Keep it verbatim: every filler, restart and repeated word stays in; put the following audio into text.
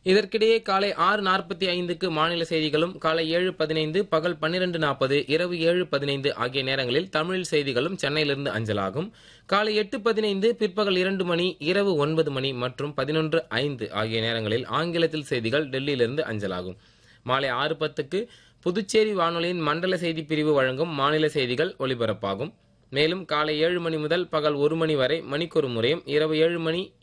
இதற்கிடையே காலை ஆறு நாற்பத்தி ஐந்துக்கு மாநில செய்திகளும், காலை ஏழு பதினைந்து, பகல் பன்னிரண்டு நாற்பது, இரவு ஏழு பதினைந்து ஆகிய நேரங்களில் தமிழ் செய்திகளும் சென்னையிலிருந்து அஞ்சலாகும். காலை எட்டு பதினைந்து, பிற்பகல் இரண்டு மணி, இரவு ஒன்பது மணி மற்றும் பதினொன்று ஐந்து ஆகிய நேரங்களில் ஆங்கிலத்தில் செய்திகள் டெல்லியிலிருந்து அஞ்சலாகும். மாலை ஆறு பத்துக்கு புதுச்சேரி வானொலியின் மண்டல செய்தி பிரிவு வழங்கும் மாநில செய்திகள் ஒலிபரப்பாகும். மேலும் காலை ஏழு மணி முதல் பகல் ஒரு மணி வரை மணிக்கொரு முறையும், இரவு ஏழு மணி,